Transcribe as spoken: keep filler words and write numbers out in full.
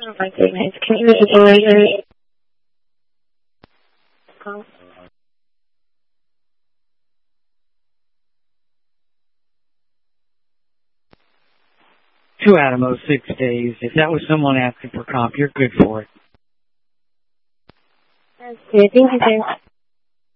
Oh my goodness. Can you imagine? Two out of those six days. If that was someone asking for comp, you're good for it. That's good. Thank you, sir.